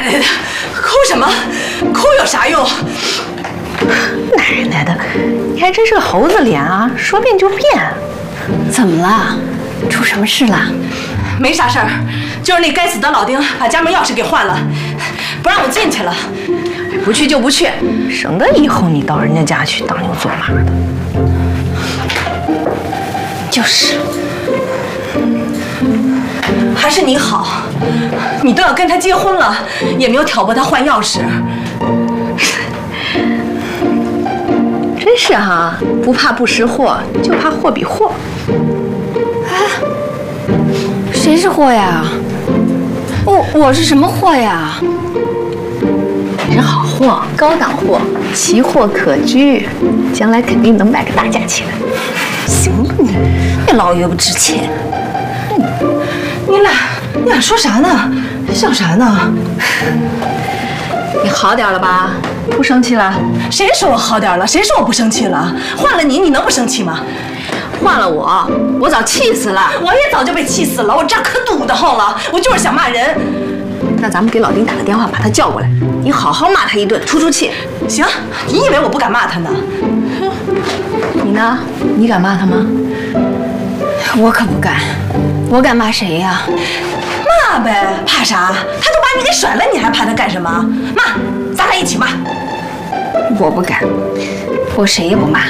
奶奶的，哭什么？哭有啥用？ 奶奶的，你还真是个猴子脸啊，说变就变。 怎么了？出什么事了？ 没啥事儿，就是那该死的老丁把家门钥匙给换了，不让我进去了。 不去就不去，省得以后你到人家家去当牛做马的。 就是， 还是你好，你都要跟他结婚了，也没有挑拨他换钥匙。 真是哈，不怕不识货，就怕货比货。 哎，谁是货呀？我是什么货呀？ 你是好货，高档货，奇货可居，将来肯定能卖个大价钱。 行了你，那老爷不值钱。 你俩说啥呢？笑啥呢？ 你好点了吧？不生气了？ 谁说我好点了？谁说我不生气了？换了你能不生气吗？ 换了我早气死了。 我也早就被气死了，我这可堵得慌了。我就是想骂人。 那咱们给老丁打个电话，把他叫过来，你好好骂他一顿，出气。 行，你以为我不敢骂他呢？ 你呢？你敢骂他吗？ 我可不敢，我敢骂谁呀？ 骂呗，怕啥？他都把你给甩了，你还怕他干什么？骂，咱俩一起骂。 我不敢，我谁也不骂。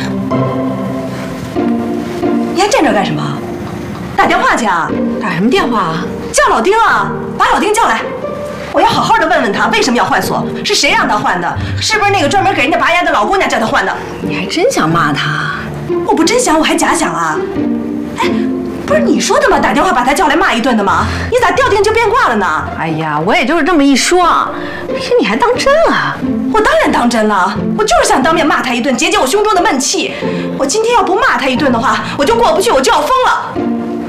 你还站这干什么？打电话去啊？ 打什么电话啊？ 叫老丁啊！把老丁叫来，我要好好的问问他为什么要换锁，是谁让他换的？是不是那个专门给人家拔牙的老姑娘叫他换的？ 你还真想骂他？ 我不真想，我还假想啊！哎，不是你说的吗？打电话把他叫来骂一顿的吗？你咋掉腚就变卦了呢？ 哎呀，我也就是这么一说，可是你还当真了？ 我当然当真了，我就是想当面骂他一顿，解解我胸中的闷气。我今天要不骂他一顿的话，我就过不去，我就要疯了。